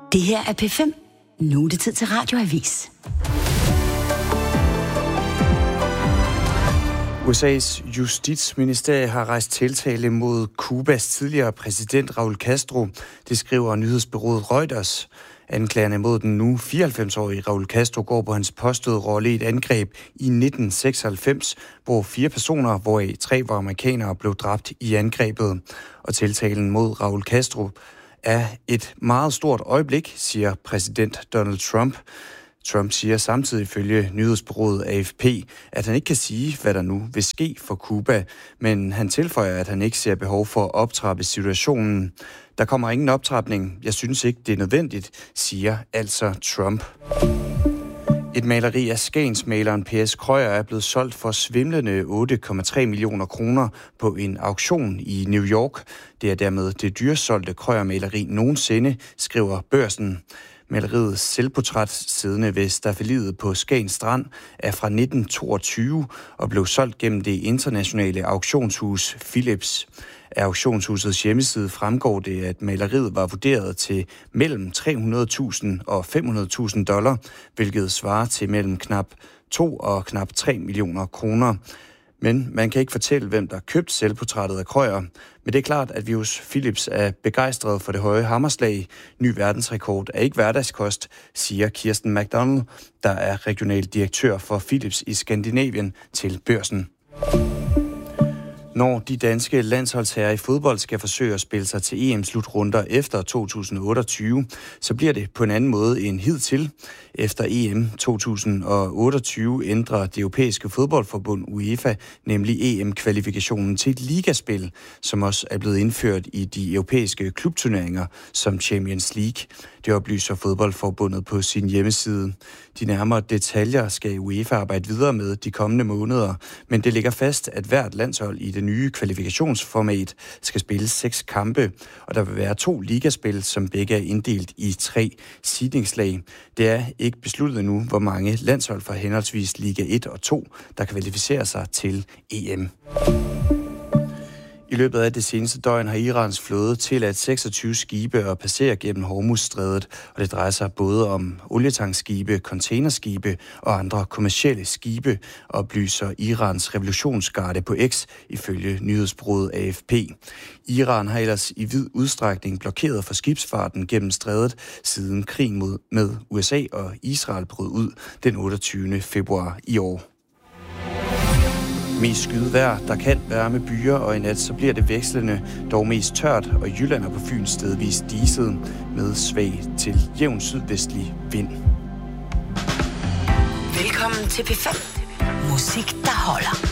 Det her er P5. Nu er det tid til Radioavis. USA's justitsministerie har rejst tiltale mod Cubas tidligere præsident Raúl Castro. Det skriver nyhedsbureauet Reuters. Anklagerne mod den nu 94-årige Raúl Castro går på hans påståede rolle i et angreb i 1996, hvor 4 personer, hvoraf 3 var amerikanere, blev dræbt i angrebet. Og tiltalen mod Raúl Castro er et meget stort øjeblik, siger præsident Donald Trump. Trump siger samtidig ifølge nyhedsbureauet AFP, at han ikke kan sige, hvad der nu vil ske for Cuba, men han tilføjer, at han ikke ser behov for at optrappe situationen. Der kommer ingen optrapning. Jeg synes ikke, det er nødvendigt, siger altså Trump. Et maleri af skagensmaleren P.S. Krøyer er blevet solgt for svimlende 8,3 millioner kroner på en auktion i New York. Det er dermed det dyrest solgte Krøyer-maleri nogensinde, skriver Børsen. Maleriets selvportræt siddende ved staffeliet på Skagen Strand er fra 1922 og blev solgt gennem det internationale auktionshus Philips. Af auktionshusets hjemmeside fremgår det, at maleriet var vurderet til mellem $300.000 og $500.000, hvilket svarer til mellem knap 2 og knap 3 millioner kroner. Men man kan ikke fortælle, hvem der købte selvportrættet af Krøyer. Men det er klart, at vi hos Philips er begejstrede for det høje hammerslag. Ny verdensrekord er ikke hverdagskost, siger Kirsten McDonald, der er regional direktør for Philips i Skandinavien, til Børsen. Når de danske landsholdsherrer i fodbold skal forsøge at spille sig til EM-slutrunder efter 2028, så bliver det på en anden måde end hidtil. Efter EM 2028 ændrer det europæiske fodboldforbund UEFA nemlig EM-kvalifikationen til et ligaspil, som også er blevet indført i de europæiske klubturneringer som Champions League. Det oplyser fodboldforbundet på sin hjemmeside. De nærmere detaljer skal UEFA arbejde videre med de kommende måneder, men det ligger fast, at hvert landshold i det nye kvalifikationsformat skal spille 6 kampe, og der vil være 2 ligaspil, som begge er inddelt i 3 seedingslag. Det er ikke besluttet nu, hvor mange landshold fra henholdsvis Liga 1 og 2, der kvalificerer sig til EM. I løbet af det seneste døgn har Irans flåde tilladt 26 skibe at passere gennem Hormuzstrædet, og det drejer sig både om olietankskibe, containerskibe og andre kommercielle skibe, oplyser Irans revolutionsgarde på X ifølge nyhedsbureauet AFP. Iran har ellers i vid udstrækning blokeret for skibsfarten gennem strædet siden krigen med USA og Israel brød ud den 28. februar i år. Mest skyet vejr, der kan være med byer, og i nat så bliver det vekslende, dog mest tørt, og Jylland er på Fyn stedvis diset med svag til jævn sydvestlig vind. Velkommen til P5. Musik, der holder.